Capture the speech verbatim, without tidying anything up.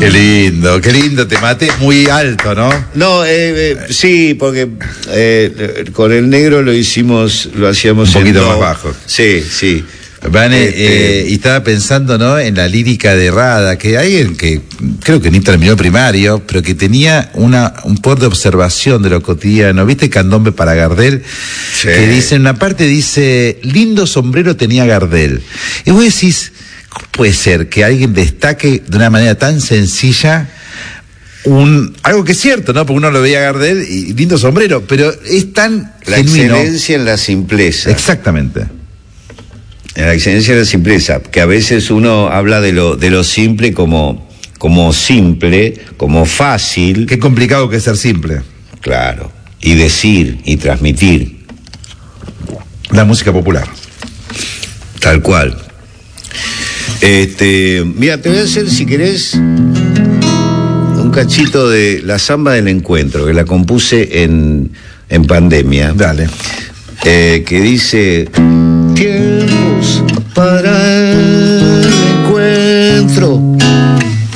Qué lindo, qué lindo, te maté muy alto, ¿no? No, eh, eh, sí, porque eh, con el negro lo hicimos, lo hacíamos un poquito en más do. bajo. Sí, sí. Vane, Este... eh, y estaba pensando, ¿no?, en la lírica de Rada, que hay alguien que creo que ni terminó primario, pero que tenía una un poder de observación de lo cotidiano. ¿Viste Candombe para Gardel? Sí. Que dice, en una parte dice, lindo sombrero tenía Gardel. Y vos decís, ¿cómo puede ser que alguien destaque de una manera tan sencilla un algo que es cierto, ¿no? Porque uno lo veía a Gardel y lindo sombrero, pero es tan la genuino. excelencia en la simpleza. Exactamente. En la excelencia en la simpleza, que a veces uno habla de lo de lo simple como como simple, como fácil. Qué complicado que es ser simple. Claro, y decir y transmitir. La música popular. Tal cual. Este, mira, te voy a hacer, si querés, un cachito de la samba del encuentro, que la compuse en, en pandemia. Dale. Eh, que dice...